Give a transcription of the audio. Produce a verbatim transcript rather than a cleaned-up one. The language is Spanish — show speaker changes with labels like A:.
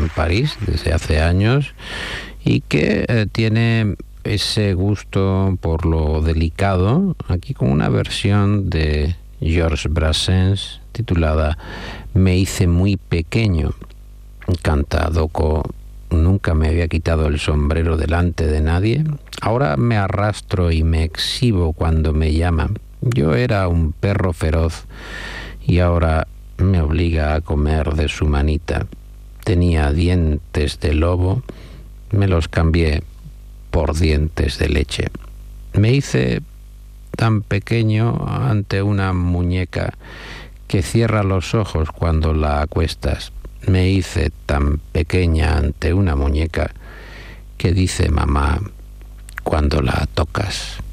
A: París desde hace años y que eh, tiene ese gusto por lo delicado, aquí con una versión de Georges Brassens titulada Me hice muy pequeño. Canta Doko: nunca me había quitado el sombrero delante de nadie, ahora me arrastro y me exhibo cuando me llaman. Yo era un perro feroz y ahora me obliga a comer de su manita. Tenía dientes de lobo, me los cambié por dientes de leche. Me hice tan pequeño ante una muñeca que cierra los ojos cuando la acuestas. Me hice tan pequeña ante una muñeca que dice mamá cuando la tocas.